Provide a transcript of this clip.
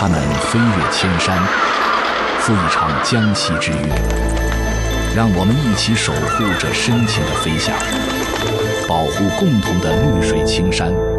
他们飞越千山，赴一场江西之约。让我们一起守护这深情的飞翔，保护共同的绿水青山。